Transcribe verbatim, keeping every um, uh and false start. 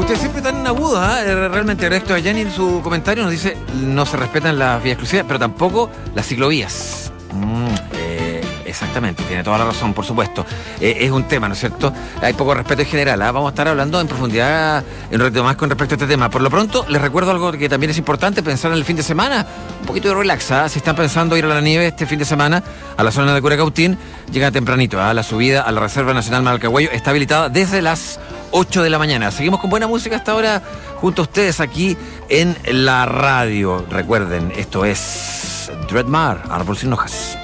Usted siempre tan agudo, ¿eh? Realmente, Ernesto Ayani en su comentario nos dice no se respetan las vías exclusivas, pero tampoco las ciclovías. Mm, eh, exactamente, tiene toda la razón, por supuesto. Eh, es un tema, ¿no es cierto? Hay poco respeto en general, ¿eh? Vamos a estar hablando en profundidad en un ratito más con respecto a este tema. Por lo pronto, les recuerdo algo que también es importante, pensar en el fin de semana. Un poquito de relax, ¿eh? Si están pensando ir a la nieve este fin de semana a la zona de Curacautín, llegan tempranito, ¿eh? La subida a la Reserva Nacional Malcahuello está habilitada desde las ocho de la mañana. Seguimos con buena música hasta ahora junto a ustedes aquí en la radio. Recuerden, esto es Dreadmar, Árbol sin hojas.